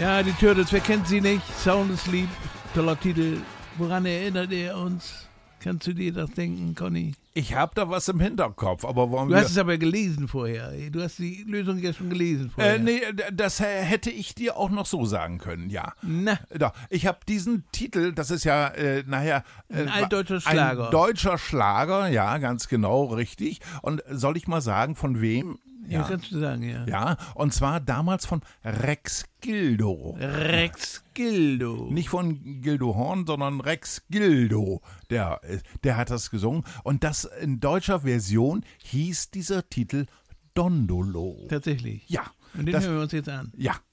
Ja, die Turtles, wer kennt sie nicht? Sound Asleep, toller Titel. Woran erinnert er uns? Kannst du dir das denken, Conny? Ich habe da was im Hinterkopf, aber wollen Du wir... hast es aber gelesen vorher. Du hast die Lösung ja schon gelesen vorher. Nee, das hätte ich dir auch noch so sagen können, ja. Na, Doch, ich habe diesen Titel, das ist ja nachher... ein altdeutscher Schlager. Ein deutscher Schlager, ja, ganz genau, richtig. Und soll ich mal sagen, von wem? Ja, kannst du sagen, ja. Ja, und zwar damals von Rex Gildo. Rex Gildo. Nicht von Gildo Horn, sondern Rex Gildo. Der hat das gesungen. Und das in deutscher Version hieß dieser Titel Dondolo. Tatsächlich. Ja. Und den hören wir uns jetzt an. Ja.